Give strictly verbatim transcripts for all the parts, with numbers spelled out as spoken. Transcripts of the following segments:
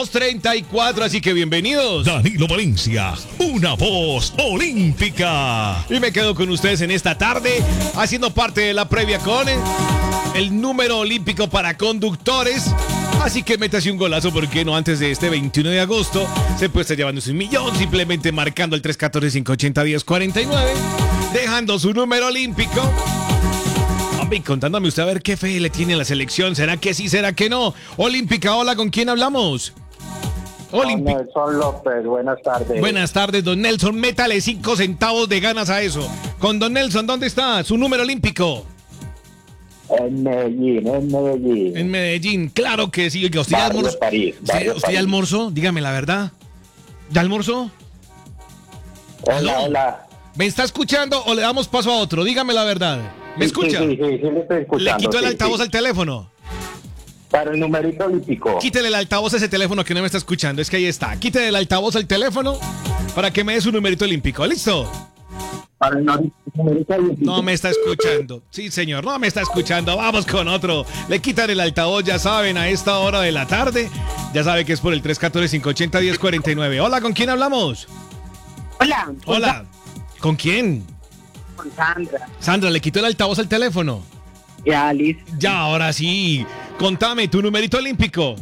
dos treinta y cuatro, así que bienvenidos. Danilo Valencia, una voz olímpica. Y me quedo con ustedes en esta tarde, haciendo parte de la previa con el número olímpico para conductores. Así que métase un golazo, porque no antes de este veintiuno de agosto se puede estar llevándose un millón, simplemente marcando el tres uno cuatro, cinco ocho cero, uno cero cuatro nueve, dejando su número olímpico. Hombre, contándome usted a ver qué fe le tiene a la selección. ¿Será que sí, será que no? Olímpica, hola, ¿con quién hablamos? Olímpica. Nelson López, buenas tardes. Buenas tardes, don Nelson. Métale cinco centavos de ganas a eso. Con don Nelson, ¿dónde está su número olímpico? En Medellín, en Medellín. En Medellín, claro que sí. Oiga, ¿usted ya almorzó? París, ¿Usted, usted ya almorzó? Dígame la verdad. ¿Ya almorzó? Hola, ¿Aló? hola. ¿Me está escuchando o le damos paso a otro? Dígame la verdad. ¿Me Sí, escucha? Sí, sí, sí, sí, le estoy escuchando. ¿Le quitó el sí, altavoz sí. al teléfono? Para el numerito olímpico. Quítele el altavoz a ese teléfono que no me está escuchando. Es que ahí está. Quítele el altavoz al teléfono para que me dé su numerito olímpico. ¿Listo? Para el numerito olímpico. No me está escuchando. Sí, señor, no me está escuchando. Vamos con otro. Le quitan el altavoz, ya saben, a esta hora de la tarde. Ya sabe que es por el tres uno cuatro, cinco ocho cero, uno cero cuatro nueve. Hola, ¿con quién hablamos? Hola. Hola. ¿Con quién? Con Sandra. Sandra, ¿le quitó el altavoz al teléfono? Ya, listo. Ya, ahora sí. Contame tu numerito olímpico.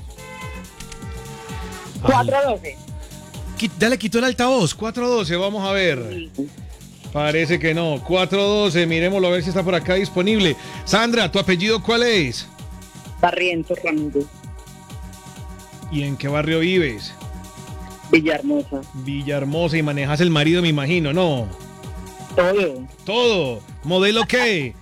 cuatro doce. Qui- Ya le quitó el altavoz. cuatro doce, vamos a ver. Parece que no. cuatro doce, miremoslo a ver si está por acá disponible. Sandra, ¿tu apellido cuál es? Barrientos Ramírez. ¿Y en qué barrio vives? Villahermosa. Villahermosa, y manejas el marido, me imagino, ¿no? Todo. Todo. ¿Modelo qué?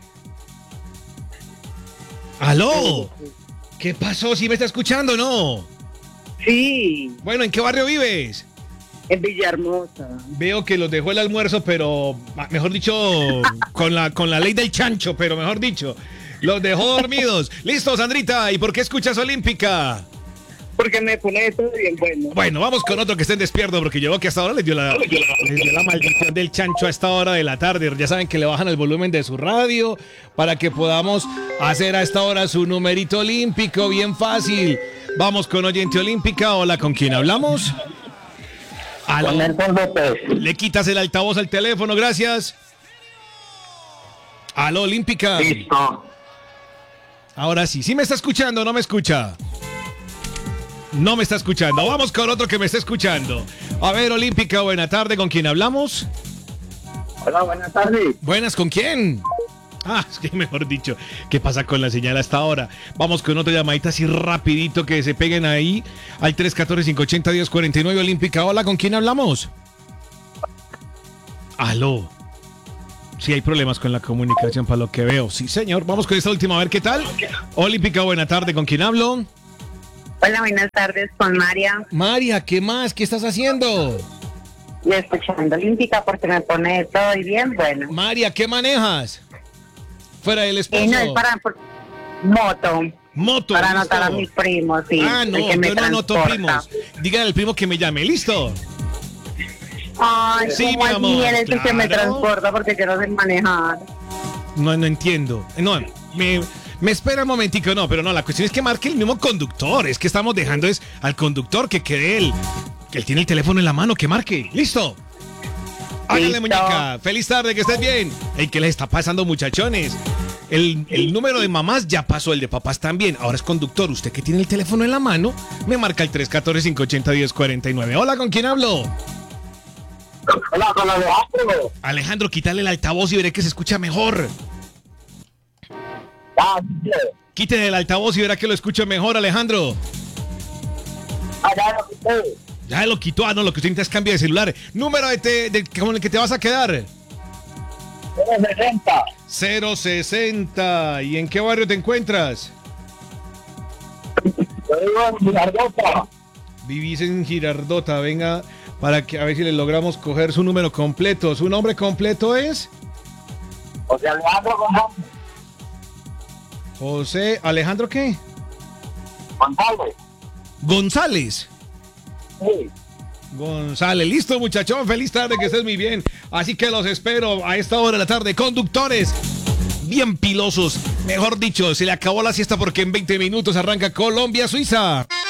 ¿Aló? ¿Qué pasó? ¿Sí me está escuchando, no? Sí, Bueno, ¿en qué barrio vives? en Villahermosa. Veo que los dejó el almuerzo, pero mejor dicho, con la, con la ley del chancho, pero mejor dicho, los dejó dormidos. Listo, Sandrita, ¿y por qué escuchas Olímpica? Porque me pone todo bien bueno. Bueno, vamos con otro que estén despierto, porque yo veo que hasta ahora les dio, la, les dio la maldición del chancho a esta hora de la tarde. Ya saben que le bajan el volumen de su radio para que podamos hacer a esta hora su numerito olímpico, bien fácil. Vamos con oyente olímpica. Hola, ¿con quién hablamos? ¿Aló? Con Nelson López. Le quitas el altavoz al teléfono, gracias. Aló, Olímpica. Listo. Ahora sí, ¿sí me está escuchando o no me escucha? No me está escuchando. Vamos con otro que me está escuchando. A ver, Olímpica, buena tarde. ¿Con quién hablamos? Hola, buenas tardes. Buenas, ¿con quién? Ah, es que mejor dicho, ¿qué pasa con la señal hasta ahora? Vamos con otra llamadita así rapidito que se peguen ahí al tres uno cuatro, cinco ocho cero, uno cero cuatro nueve. Olímpica, hola, ¿con quién hablamos? Aló. Sí, hay problemas con la comunicación para lo que veo. Sí, señor. Vamos con esta última, a ver qué tal. Olímpica, buena tarde. ¿Con quién hablo? Hola, buenas tardes, con María. María, ¿qué más? ¿Qué estás haciendo? Y escuchando Olímpica porque me pone todo y bien bueno. María, ¿qué manejas? Fuera del esposo. Y no es para por- moto. Moto. Para ¿listo? anotar a mis primos, sí. Ah, no, el que me yo no anoto transporta. primos. Dígale al primo que me llame. ¿Listo? Ay, Sí, ¿cómo mi así amor, eres el que me claro. transporta porque yo no sé manejar? No, no entiendo. No, me, me espera un momentico, no, pero no, la cuestión es que marque el mismo conductor. Es que estamos dejando es al conductor que quede él. Que él tiene el teléfono en la mano, que marque. ¿Listo? Hágale, Listo. muñeca. Feliz tarde, que estés bien. El que les está pasando, muchachones. El, el número de mamás ya pasó, el de papás también. Ahora es conductor. Usted que tiene el teléfono en la mano, me marca el tres uno cuatro, cinco ocho cero, uno cero cuatro nueve. Hola, ¿con quién hablo? Hola, con Alejandro. Alejandro, quítale el altavoz y veré que se escucha mejor. Ah, sí. Quítale el altavoz y verá que lo escucha mejor, Alejandro. Allá lo quité. Ya lo quitó. Ah, no, lo que usted necesita es cambio de celular. Número de, te, de con el que te vas a quedar. cero sesenta. cero sesenta. ¿Y en qué barrio te encuentras? Yo vivo en Girardota. Vivís en Girardota. Venga, para que a ver si le logramos coger su número completo. ¿Su nombre completo es? José Alejandro González. José Alejandro, ¿qué? González. González. Sí. González, listo, muchachón, feliz tarde, que estés muy bien. Así que los espero a esta hora de la tarde. Conductores bien pilosos, mejor dicho, se le acabó la siesta porque en veinte minutos arranca Colombia-Suiza.